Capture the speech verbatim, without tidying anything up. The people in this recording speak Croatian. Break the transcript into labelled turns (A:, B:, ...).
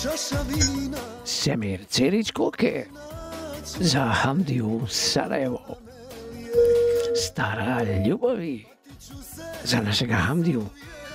A: Semir Cerić Koke za Hamdiju Sarajevo. Stara ljubavi za našega Hamdiju